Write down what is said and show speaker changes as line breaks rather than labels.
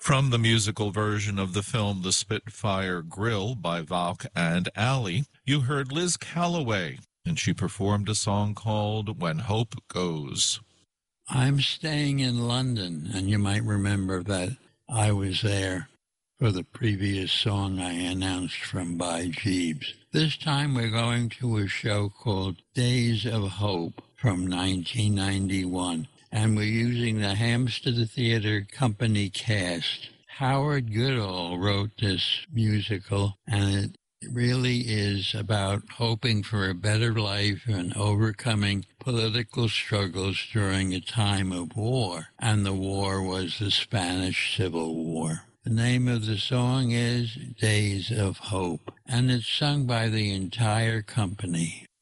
From the musical version of the film The Spitfire Grill by Valk and Ali, you heard Liz Callaway, and she performed a song called When Hope Goes.
I'm staying in London, and you might remember that I was there for the previous song I announced from By Jeeves. This time we're going to a show called Days of Hope from 1991, and we're using the Hampstead Theatre Company cast. Howard Goodall wrote this musical, and it really is about hoping for a better life and overcoming political struggles during a time of war, and the war was the Spanish Civil War. The name of the song is Days of Hope, and it's sung by the entire company.